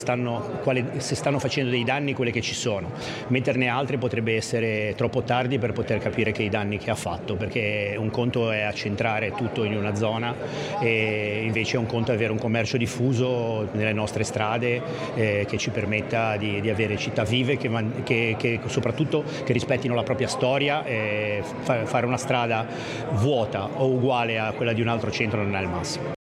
se stanno facendo dei danni quelle che ci sono. Metterne altre potrebbe essere troppo tardi per poter capire che i danni che ha fatto, perché un conto è accentrare tutto in una zona e invece un conto è avere un commercio diffuso nelle nostre strade che ci permetta di avere città vive che soprattutto che rispettino la propria storia. Fare una strada vuota o uguale a quella di un altro centro non è il massimo.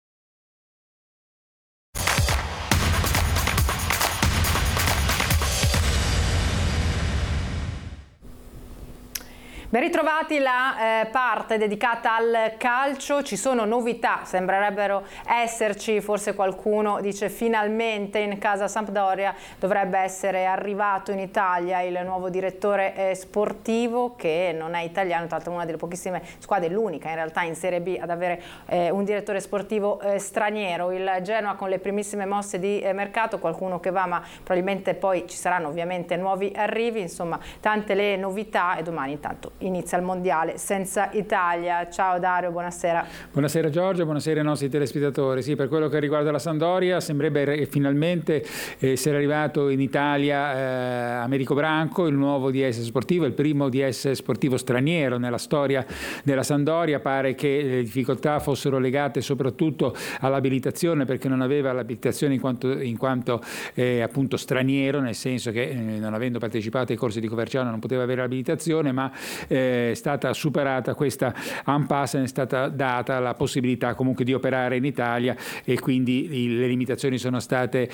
Ben ritrovati, la parte dedicata al calcio. Ci sono novità, sembrerebbero esserci, forse qualcuno dice finalmente in casa Sampdoria dovrebbe essere arrivato in Italia il nuovo direttore sportivo, che non è italiano, tra l'altro una delle pochissime squadre, l'unica in realtà in Serie B ad avere un direttore sportivo straniero. Il Genoa con le primissime mosse di mercato, qualcuno che va, ma probabilmente poi ci saranno ovviamente nuovi arrivi, insomma tante le novità, e domani intanto inizia il mondiale senza Italia. Ciao Dario, buonasera. Buonasera Giorgio, buonasera ai nostri telespettatori. Sì, per quello che riguarda la Sampdoria sembrerebbe finalmente essere arrivato in Italia Americo Branco, il nuovo DS sportivo, il primo DS sportivo straniero nella storia della Sampdoria. Pare che le difficoltà fossero legate soprattutto all'abilitazione, perché non aveva l'abilitazione in quanto appunto straniero, nel senso che non avendo partecipato ai corsi di Coverciano non poteva avere l'abilitazione, ma è stata superata questa impasse, è stata data la possibilità comunque di operare in Italia e quindi le limitazioni sono state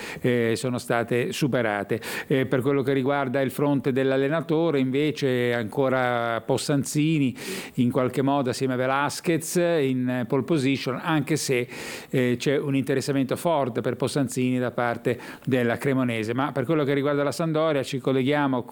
superate. Per quello che riguarda il fronte dell'allenatore invece ancora Possanzini in qualche modo assieme a Velasquez in pole position, anche se c'è un interessamento forte per Possanzini da parte della Cremonese. Ma per quello che riguarda la Sampdoria ci colleghiamo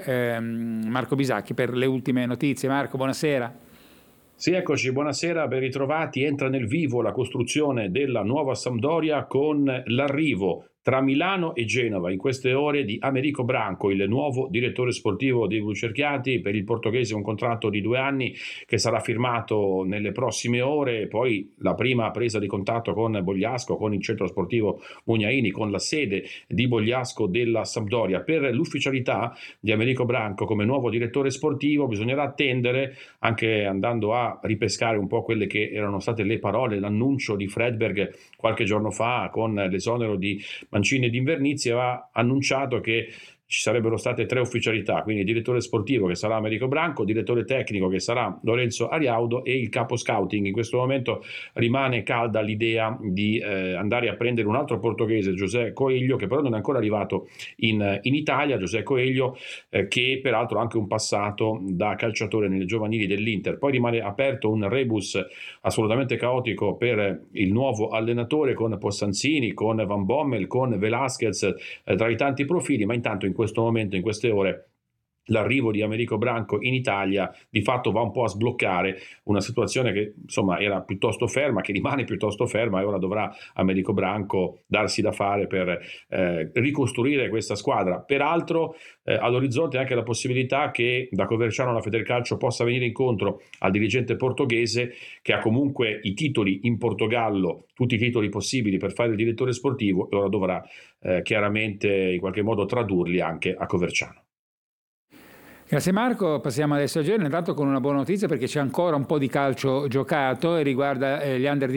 con Marco Bisacchi per le ultime notizie. Marco, buonasera. Sì, eccoci, buonasera, ben ritrovati. Entra nel vivo la costruzione della nuova Sampdoria con l'arrivo tra Milano e Genova in queste ore di Americo Branco, il nuovo direttore sportivo dei Blucerchiati. Per il portoghese un contratto di 2 anni che sarà firmato nelle prossime ore. Poi la prima presa di contatto con Bogliasco, con il centro sportivo Mugnaini, con la sede di Bogliasco della Sampdoria. Per l'ufficialità di Americo Branco come nuovo direttore sportivo bisognerà attendere, anche andando a ripescare un po' quelle che erano state le parole, l'annuncio di Fredberg qualche giorno fa con l'esonero di Mancini ed Invernizzi. Aveva annunciato che ci sarebbero state 3 ufficialità, quindi il direttore sportivo che sarà Americo Branco, il direttore tecnico che sarà Lorenzo Ariaudo e il capo scouting. In questo momento rimane calda l'idea di andare a prendere un altro portoghese, José Coelho, che però non è ancora arrivato in Italia. José Coelho che peraltro ha anche un passato da calciatore nelle giovanili dell'Inter. Poi rimane aperto un rebus assolutamente caotico per il nuovo allenatore, con Possanzini, con Van Bommel, con Velasquez tra i tanti profili, ma intanto in questo momento, in queste ore, l'arrivo di Americo Branco in Italia di fatto va un po' a sbloccare una situazione che insomma era piuttosto ferma, che rimane piuttosto ferma, e ora dovrà Americo Branco darsi da fare per ricostruire questa squadra. Peraltro all'orizzonte anche la possibilità che da Coverciano la Federcalcio possa venire incontro al dirigente portoghese, che ha comunque i titoli in Portogallo, tutti i titoli possibili per fare il direttore sportivo, e ora dovrà chiaramente in qualche modo tradurli anche a Coverciano. Grazie Marco, passiamo adesso a Genoa, intanto con una buona notizia, perché c'è ancora un po' di calcio giocato e riguarda gli Under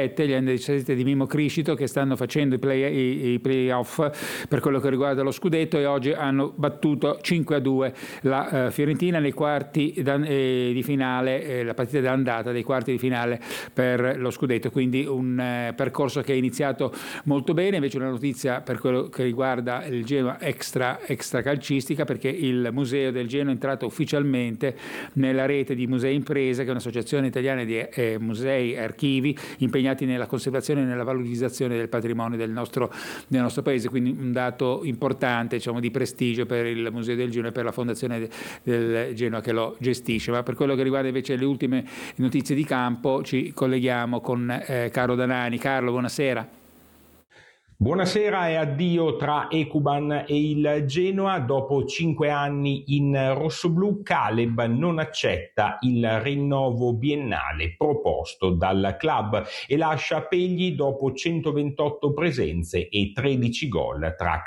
17 di Mimmo Criscito, che stanno facendo i play-off per quello che riguarda lo scudetto, e oggi hanno battuto 5-2 la Fiorentina nei quarti di finale, la partita d'andata dei quarti di finale per lo scudetto, quindi un percorso che è iniziato molto bene. Invece una notizia per quello che riguarda il Genoa extra calcistica, perché il museo del Genoa è entrato ufficialmente nella rete di Musei Imprese, che è un'associazione italiana di musei e archivi impegnati nella conservazione e nella valorizzazione del patrimonio del nostro paese, quindi un dato importante, diciamo, di prestigio per il Museo del Genoa e per la Fondazione del Genoa che lo gestisce. Ma per quello che riguarda invece le ultime notizie di campo ci colleghiamo con Carlo Danani. Carlo, buonasera. Buonasera e addio tra Ekuban e il Genoa. Dopo 5 anni in rossoblù, Caleb non accetta il rinnovo biennale proposto dal club e lascia Pegli dopo 128 presenze e 13 gol tra